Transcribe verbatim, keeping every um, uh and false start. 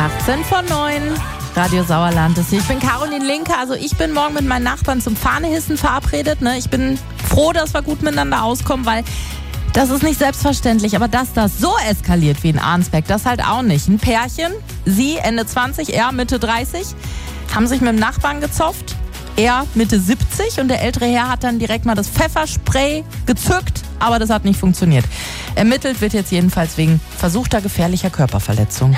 achtzehn vor neun. Radio Sauerland ist hier. Ich bin Caroline Linke. Also ich bin morgen mit meinen Nachbarn zum Fahnehissen verabredet. Ne? Ich bin froh, dass wir gut miteinander auskommen, weil das ist nicht selbstverständlich. Aber dass das so eskaliert wie in Arnsberg, das halt auch nicht. Ein Pärchen, sie Ende zwanzig, er Mitte dreißig, haben sich mit dem Nachbarn gezopft. Er Mitte siebzig und der ältere Herr hat dann direkt mal das Pfefferspray gezückt, aber das hat nicht funktioniert. Ermittelt wird jetzt jedenfalls wegen versuchter gefährlicher Körperverletzung.